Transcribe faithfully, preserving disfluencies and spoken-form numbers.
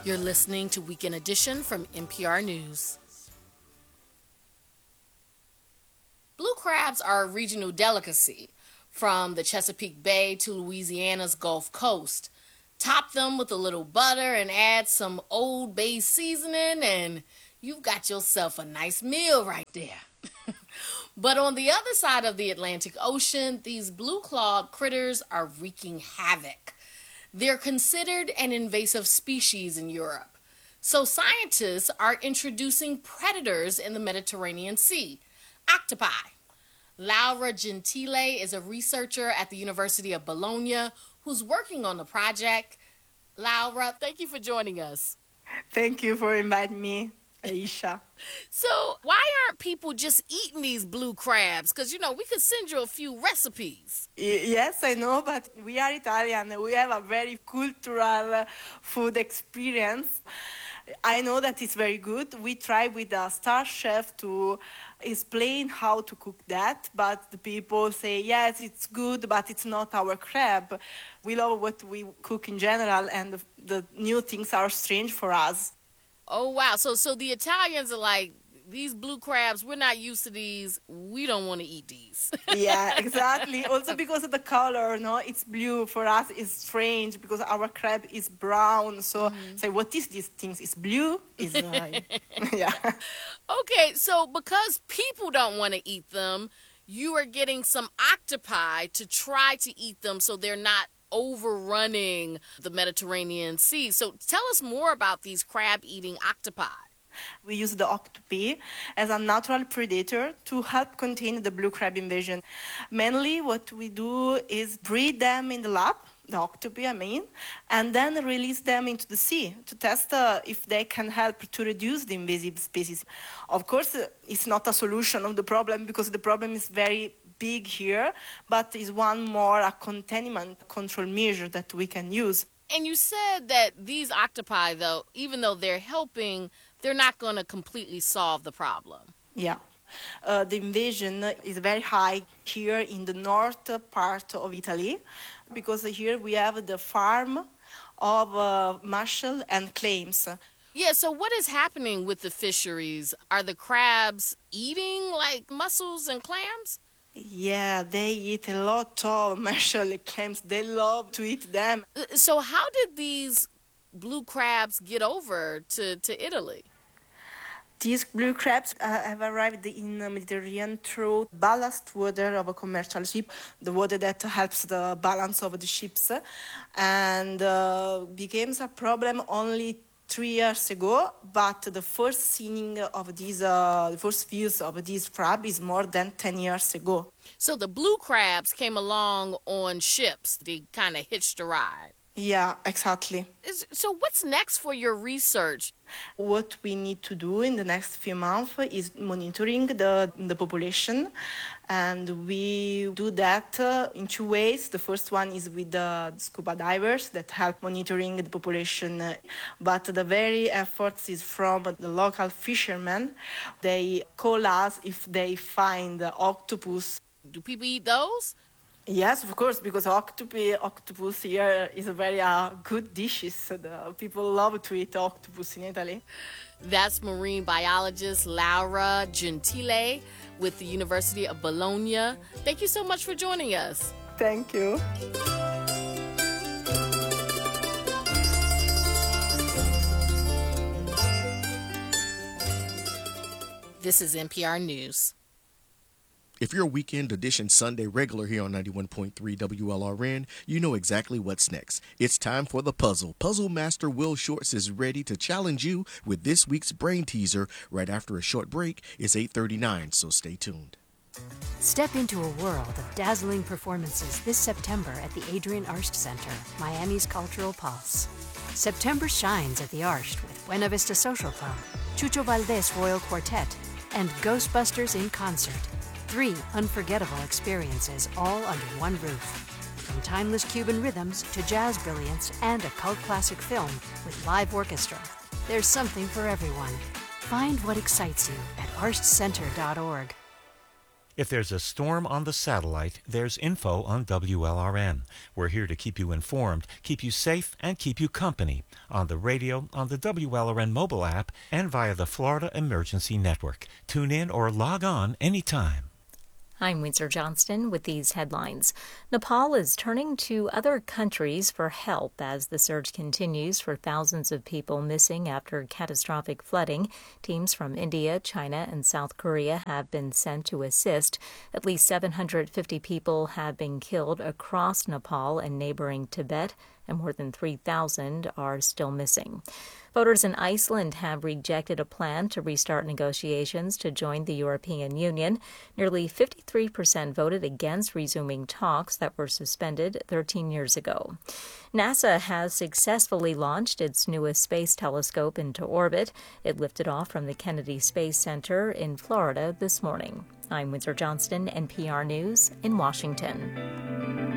You're listening to Weekend Edition from N P R News. Blue crabs are a regional delicacy from the Chesapeake Bay to Louisiana's Gulf Coast. Top them with a little butter and add some Old Bay seasoning and you've got yourself a nice meal right there. But on the other side of the Atlantic Ocean, these blue-clawed critters are wreaking havoc. They're considered an invasive species in Europe. So scientists are introducing predators in the Mediterranean Sea, octopi. Laura Gentile is a researcher at the University of Bologna who's working on the project. Laura, thank you for joining us. Thank you for inviting me, Aisha. So why aren't people just eating these blue crabs? Because, you know, we could send you a few recipes. Y- yes, I know, but we are Italian. We have a very cultural uh, food experience. I know that it's very good. We try with a star chef to explain how to cook that, but the people say, yes, it's good, but it's not our crab. We love what we cook in general, and the, the new things are strange for us. Oh, wow. So so the Italians are like, these blue crabs, we're not used to these. We don't want to eat these. Yeah, exactly. Also because of the color, no, it's blue. For us, it's strange because our crab is brown. So, Mm-hmm. say, what is this thing? It's blue. Is uh, yeah. Okay, so because people don't want to eat them, you are getting some octopi to try to eat them so they're not overrunning the Mediterranean Sea. So tell us more about these crab-eating octopi. We use the octopi as a natural predator to help contain the blue crab invasion. Mainly, what we do is breed them in the lab, the octopi, I mean, and then release them into the sea to test uh, if they can help to reduce the invasive species. Of course, uh, it's not a solution of the problem because the problem is very big here, but is one more a containment control measure that we can use. And you said that these octopi, though, even though they're helping, they're not going to completely solve the problem. Yeah. Uh, the invasion is very high here in the north part of Italy because here we have the farm of uh, mussel and clams. Yeah, so what is happening with the fisheries? Are the crabs eating like mussels and clams? Yeah, they eat a lot of mussel and clams. They love to eat them. Uh, So how did these blue crabs get over to, to Italy? These blue crabs uh, have arrived in the Mediterranean through ballast water of a commercial ship, the water that helps the balance of the ships, and uh, became a problem only three years ago. But the first seeing of these, uh, the first views of this crab is more than ten years ago. So the blue crabs came along on ships. They kind of hitched a ride. Yeah, exactly. Is- So what's next for your research? What we need to do in the next few months is monitoring the, the population. And we do that uh, in two ways. The first one is with the scuba divers that help monitoring the population. uh, But the very efforts is from the local fishermen. They call us if they find octopus. Do people eat those? Yes, of course, because octopi, octopus here is a very uh, good dishes. So the people love to eat octopus in Italy. That's marine biologist Laura Gentile with the University of Bologna. Thank you so much for joining us. Thank you. This is N P R News. If you're a Weekend Edition Sunday regular here on ninety-one point three W L R N, you know exactly what's next. It's time for the puzzle. Puzzle Master Will Shorts is ready to challenge you with this week's brain teaser right after a short break. It's eight thirty-nine, so stay tuned. Step into a world of dazzling performances this September at the Adrian Arsht Center, Miami's cultural pulse. September shines at the Arsht with Buena Vista Social Club, Chucho Valdés Royal Quartet, and Ghostbusters in concert. Three unforgettable experiences all under one roof. From timeless Cuban rhythms to jazz brilliance and a cult classic film with live orchestra, there's something for everyone. Find what excites you at arsht center dot org. If there's a storm on the satellite, there's info on W L R N. We're here to keep you informed, keep you safe, and keep you company on the radio, on the W L R N mobile app, and via the Florida Emergency Network. Tune in or log on anytime. I'm Windsor Johnston with these headlines. Nepal is turning to other countries for help as the search continues for thousands of people missing after catastrophic flooding. Teams from India, China, and South Korea have been sent to assist. At least seven hundred fifty people have been killed across Nepal and neighboring Tibet, and more than three thousand are still missing. Voters in Iceland have rejected a plan to restart negotiations to join the European Union. Nearly fifty-three percent voted against resuming talks that were suspended thirteen years ago. NASA has successfully launched its newest space telescope into orbit. It lifted off from the Kennedy Space Center in Florida this morning. I'm Windsor Johnston, N P R News in Washington.